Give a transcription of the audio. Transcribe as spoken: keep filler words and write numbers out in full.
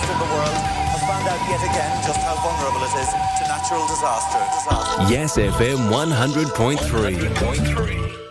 in the world has found out yet again just how vulnerable it is to natural disaster. disaster. Yes F M one hundred point three.